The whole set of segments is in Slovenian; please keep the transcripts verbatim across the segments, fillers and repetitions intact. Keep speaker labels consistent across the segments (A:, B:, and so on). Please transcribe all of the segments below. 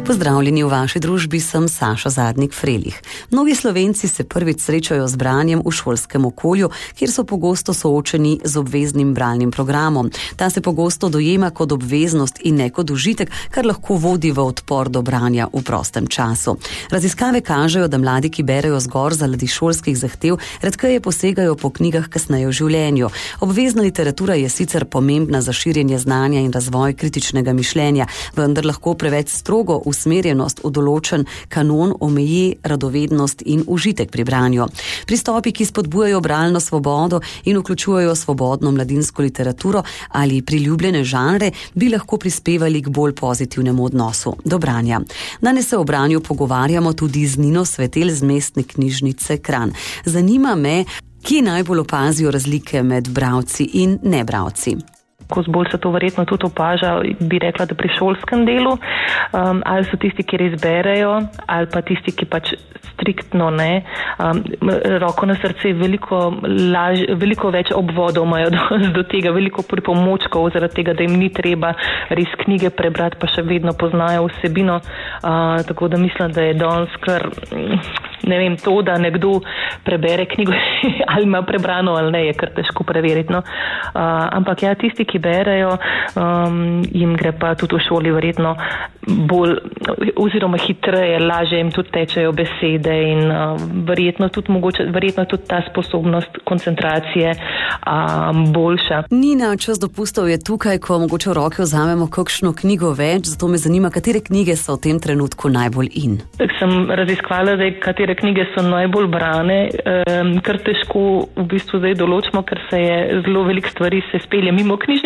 A: Pozdravljeni v vaši družbi, sem Saša Zadnik-Frelih. Mnogi Slovenci se prvič srečajo z branjem v šolskem okolju, kjer so pogosto soočeni z obveznim bralnim programom. Ta se pogosto dojema kot obveznost in ne kot užitek, kar lahko vodi v odpor do branja v prostem času. Raziskave kažejo, da mladi, ki berejo zgolj zaradi šolskih zahtev, redkeje posegajo po knjigah kasneje v življenju. Obvezna literatura je sicer pomembna za širjenje znanja in razvoj kritičnega mišljenja, vendar lahko preveč strogo usmerjenost v določen kanon omeji radovednost in užitek pri branju. Pristopi, ki spodbujajo bralno svobodo in vključujejo svobodno mladinsko literaturo ali priljubljene žanre, bi lahko prispevali k bolj pozitivnemu odnosu do branja. Danes se o branju pogovarjamo tudi z Nino Svetelj z Mestne knjižnice Kranj. Zanima me, kje najbolj opazijo razlike med bralci in nebralci.
B: Koliko bolj se to verjetno tudi opaža, bi rekla, da pri šolskem delu, um, ali so tisti, ki res berejo, ali pa tisti, ki pač striktno ne. Um, roko na srce, veliko, laž, veliko več obvodov imajo do, do tega, veliko pripomočkov, zaradi tega, da jim ni treba res knjige prebrati, pa še vedno poznajo vsebino. Uh, tako da mislim, da je danes kar, ne vem, to, da nekdo prebere knjigo ali ima prebrano ali ne, je kar težko preveriti. No? Uh, ampak ja, tisti, ki berejo, um, jim gre pa tudi v šoli verjetno bolj, oziroma hitreje, lažje jim tudi tečejo besede in uh, verjetno tudi mogoče, verjetno tudi ta sposobnost koncentracije um, boljša.
A: Nina, čas dopustov je tukaj, ko mogoče v roke vzamemo kakšno knjigo več, zato me zanima, katere knjige so v tem trenutku najbolj in.
B: Tak sem raziskvala, da katere knjige so najbolj brane, um, kar težko v bistvu zdaj določimo, ker se je zelo veliko stvari se spelje mimo knjižničarjev.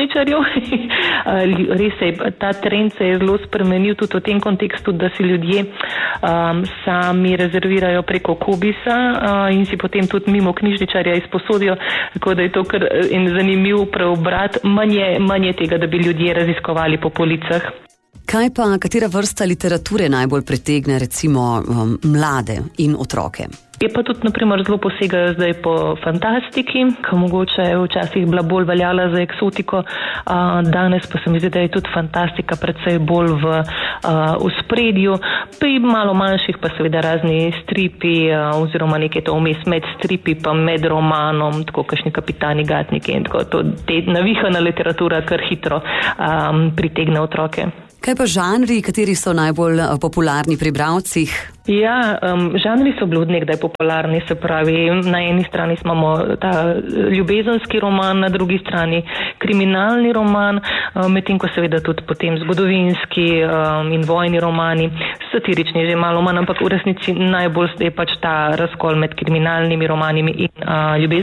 B: Res je, ta trend se je zelo spremenil tudi v tem kontekstu, da si ljudje um, sami rezervirajo preko Kubisa uh, in si potem tudi mimo knjižničarja izposodijo, tako da je to kar en zanimiv preobrat, manje, manje tega, da bi ljudje raziskovali po policah.
A: Kaj pa, katera vrsta literature najbolj pritegne recimo um, mlade in otroke?
B: Je pa tudi, naprimer, zelo posegajo zdaj po fantastiki, ki mogoče je včasih bila bolj veljala za eksotiko, danes pa se mi zdi, da je tudi fantastika predvsej bolj v ospredju. Pri malo manjših pa seveda razni stripi oziroma nekaj to vmes med stripi pa med romanom, tako kakšni Kapitani Gatniki in tako to, te navihana literatura kar hitro um, pritegne otroke.
A: Kaj pa žanri, kateri so najbolj popularni pri bralcih?
B: Ja, um, žanri so bili od nekdaj popularni, se pravi, na eni strani imamo ta ljubezenski roman, na drugi strani kriminalni roman, um, medtem ko seveda tudi potem zgodovinski um, in vojni romani, satirični že malo manj, ampak v resnici najbolj je pač ta razkol med kriminalnimi romanimi in uh, ljubezenskimi.